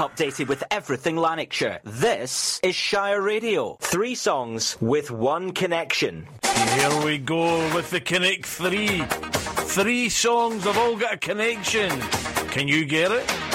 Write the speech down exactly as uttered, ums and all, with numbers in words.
updated with everything Lanarkshire. This is Shire Radio. Three songs with one connection. Here we go with the Connect Three. Three songs have all got a connection. Can you get it?